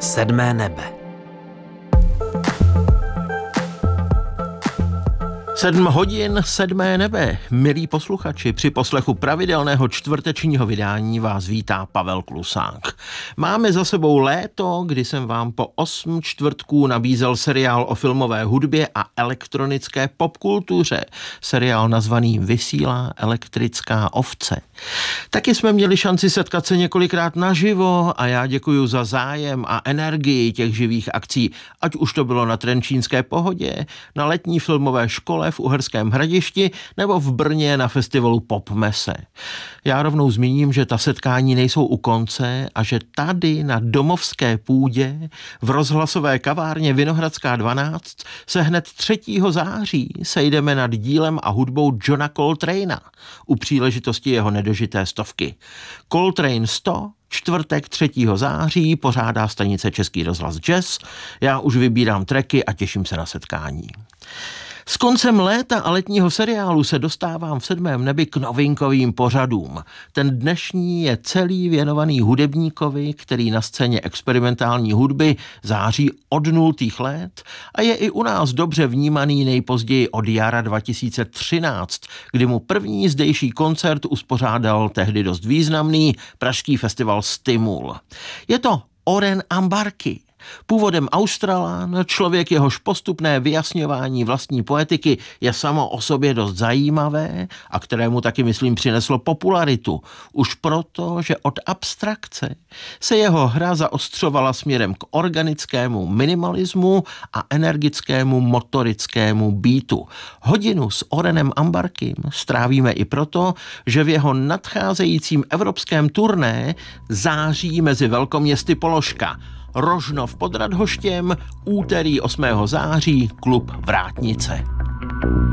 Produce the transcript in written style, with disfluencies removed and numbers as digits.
Sedmé nebe. 7 hodin, sedmé nebe. Milí posluchači, při poslechu pravidelného čtvrtečního vydání vás vítá Pavel Klusák. Máme za sebou léto, kdy jsem vám po 8 čtvrtků nabízel seriál o filmové hudbě a elektronické popkultuře. Seriál nazvaný Vysílá elektrická ovce. Taky jsme měli šanci setkat se několikrát naživo a já děkuju za zájem a energii těch živých akcí, ať už to bylo na Trenčínské Pohodě, na letní filmové škole v Uherském Hradišti nebo v Brně na festivalu Popmese. Já rovnou zmíním, že ta setkání nejsou u konce a že tady na domovské půdě v rozhlasové kavárně Vinohradská 12 se hned 3. září sejdeme nad dílem a hudbou Johna Coltrane'a u příležitosti jeho nedožité 100. Coltrane 100 čtvrtek 3. září pořádá stanice Český rozhlas Jazz. Já už vybírám tracky a těším se na setkání. S koncem léta a letního seriálu se dostávám v sedmém nebi k novinkovým pořadům. Ten dnešní je celý věnovaný hudebníkovi, který na scéně experimentální hudby září od 0. let a je i u nás dobře vnímaný nejpozději od jara 2013, kdy mu první zdejší koncert uspořádal tehdy dost významný pražský festival Stimul. Je to Oren Ambarky. Původem Australán, člověk, jehož postupné vyjasňování vlastní poetiky je samo o sobě dost zajímavé a kterému taky, myslím, přineslo popularitu. Už proto, že od abstrakce se jeho hra zaostřovala směrem k organickému minimalismu a energickému motorickému beatu. Hodinu s Orenem Ambarkym strávíme i proto, že v jeho nadcházejícím evropském turné září mezi velkoměsty položka Rožnov pod Radhoštěm, úterý 8. září, klub Vrátnice.